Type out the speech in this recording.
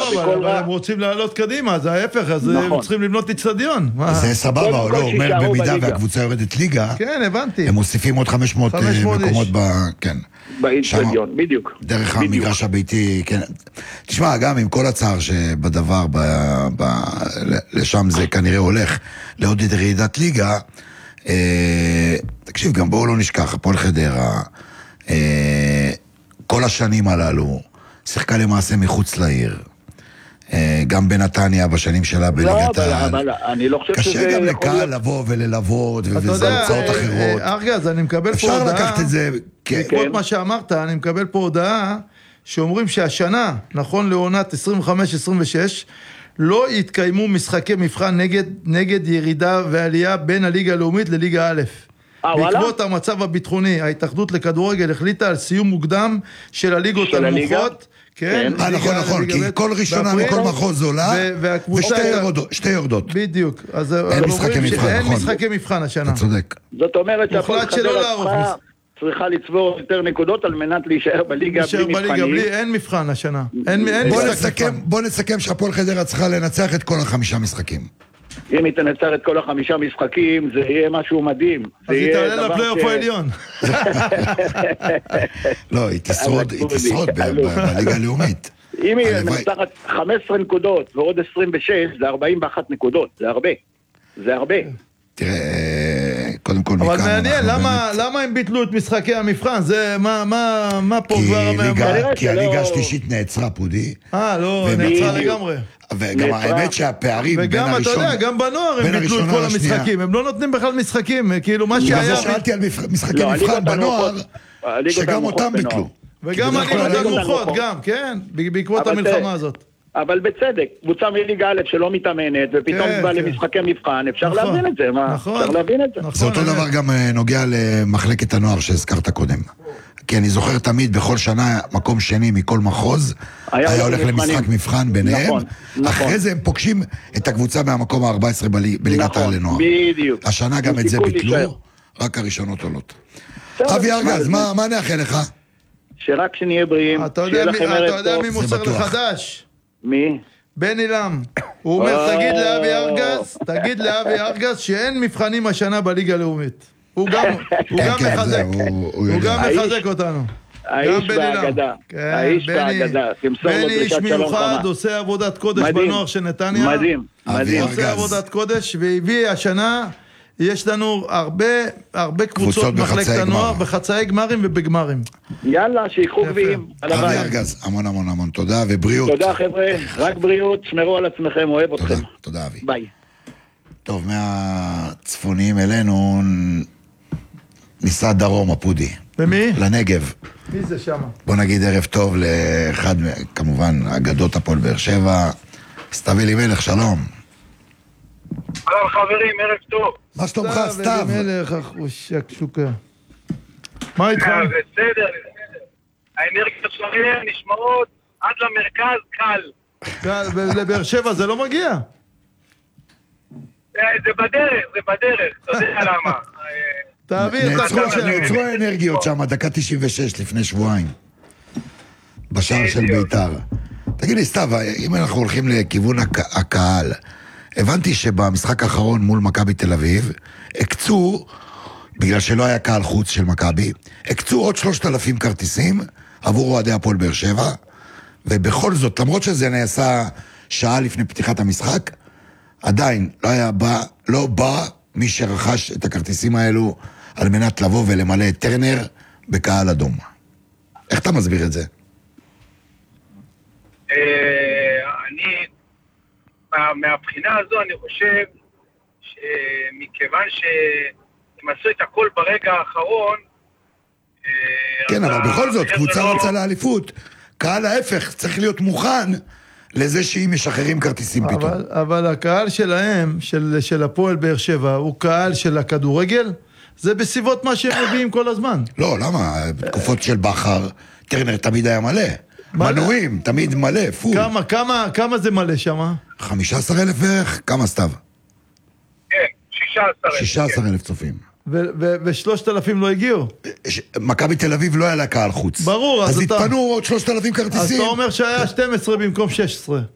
אבל הם רוצים לעלות קדימה, זה ההפך, אז הם צריכים לבנות אצטדיון. זה סבבה, או לא, אומר במידה והקבוצה יורדת ליגה, כן, הבנתי. הם מוסיפים עוד 500 מקומות באצטדיון, בדיוק. דרך המגרש הביתי, כן. תשמע, גם עם כל הצער שבדבר, לשם זה כנראה הולך לעוד רעידת ליגה, תקשיב, גם בואו לא נשכח, הפועל חדרה, כל השנים הללו, שיחקה למעשה מחוץ לעיר. גם בנתניה בשנים שלה בליגת העל. קשה גם לקהל לבוא וללוות, וזה הוצאות אחרות. ארגז, אני מקבל פה הודעה, אפשר לקחת את זה, בעקבות מה שאמרת, אני מקבל פה הודעה, שאומרים שהשנה, נכון לעונת 25-26, לא יתקיימו משחקי מבחן נגד ירידה ועלייה בין הליגה הלאומית לליגה א'. בעקבות המצב הביטחוני, ההתאחדות לכדורגל החליטה על סיום מוקדם של הליגות הנמוכות. כן, נכון, כי כל ראשונה מכל מחוז עולה, ושתי יורדות. בדיוק. אין משחקי מבחן, נכון. אין משחקי מבחן השנה. אתה צודק. זאת אומרת שהפועל חדרה צריכה לצבור יותר נקודות על מנת להישאר בליגה בלי מבחנים. אין מבחן השנה. בוא נסכם שהפועל חדרה צריכה לנצח את כל 5 משחקים. אם היא תנצח את כל 5 משחקים, זה יהיה משהו מדהים. אז היא תעלה לפלייאוף העליון. לא, היא תשרוד בליגה הלאומית. אם היא מנצחת 15 נקודות ועוד 26, זה 41 נקודות. זה הרבה. תראה, קודם כל מכאן... אבל מעניין, למה הם ביטלו את משחקי המבחן? זה, מה פה כבר... כי הליגה השלישית נעצרה, פודי. לא, נעצרה לגמרי. וגם האמת שהפערים בין הראשון... וגם, אתה יודע, גם בנוער הם ביטלו את כל המשחקים. הם לא נותנים בכלל משחקים, כאילו מה שהיה... אז שאלתי על משחקי מבחן בנוער, שגם אותם ביטלו. וגם הליגות הנמוכות, גם, כן, בעקבות המלחמה הזאת. אבל בצדק, קבוצה מליגה א' שלא מתאמנת, ופתאום בא למשחקי מבחן, אפשר להבין את זה, אפשר להבין את זה. זה אותו דבר גם נוגע למחלקת הנוער שהזכרת קודם. כי אני זוכר תמיד בכל שנה מקום שני מכל מחוז, היה הולך למשחק מבחן ביניהם, אחרי זה הם פוגשים את הקבוצה מהמקום ה-14 בליגת העל לנוער. בדיוק. השנה גם את זה ביטלו, רק הראשונות עולות. אבי ארגז, מה נאחל לך? שרק שנהיה בריאים. אתה יודע מי מוסר לחדש? מי? בן אילם. הוא אומר, תגיד לאבי ארגז שאין מבחנים השנה בליגה הלאומית. הוא גם מחזק. הוא גם מחזק אותנו. האיש בהגדה. האיש בהגדה. בן איש מיוחד, עושה עבודת קודש בנוער של נתניה. מדהים. עושה עבודת קודש, והביא השנה, יש לנו הרבה קבוצות מחלקת הנוער, בחצאי גמרים ובגמרים. יאללה, שיקחו גביעים. אבי ארגז, המון תודה ובריאות. תודה חבר'ה, רק בריאות, שמרו על עצמכם, אוהב אתכם. תודה אבי. ביי. טוב, מהצפוניים אלינו ניסה דרום הפודי. ומי? לנגב. מי זה שם? בוא נגיד ערב טוב לאחד, כמובן, אגדות הפועל באר שבע. סתיו אלימלך, שלום. שלום חברים, ערב טוב. מה שלומך, סתיו? אלימלך, שקשוקה. מה איתך? בסדר. האנרגיות שלהם נשמעות עד למרכז קל. לבאר שבע זה לא מגיע? זה בדרך, אתה יודע למה. תעביר את הכל שלנו. נעצרו האנרגיות שם, דקה 96 לפני שבועיים. בשער של ביתר. תגיד לי, סתיו, אם אנחנו הולכים לכיוון הקהל, הבנתי שבמשחק האחרון מול מכבי תל אביב, הקצו, בגלל שלא היה קהל חוץ של מכבי, הקצו עוד 3,000 כרטיסים עבור אוהדי הפועל באר שבע, ובכל זאת, למרות שזה נעשה שעה לפני פתיחת המשחק, עדיין לא בא מי שרכש את הכרטיסים האלו על מנת לבוא ולמלא את טרנר בקהל אדום. איך אתה מסביר את זה? מהבחינה הזו אני חושב שמכיוון שהם עשו את הכל ברגע האחרון, כן, אבל בכל זאת, קבוצה רצה לאליפות, קהל ההפך צריך להיות מוכן לזה שאם משחררים כרטיסים פתאום. אבל הקהל שלהם, של הפועל באר שבע, הוא קהל של הכדורגל? זה בסביבות מה שהם מביאים כל הזמן. לא, למה? בתקופות של בחר, טרנר תמיד היה מלא. מנויים, תמיד מלא, פול. כמה זה מלא שם? 15,000 בערך? כמה סתיו? כן, 16,000. 16,000 צופים. ו3,000 לא הגיעו? מכבי תל אביב לא היה לה קהל חוץ. ברור. אז התפנו עוד 3,000 כרטיסים. אז אתה אומר שהיה 12 במקום 16.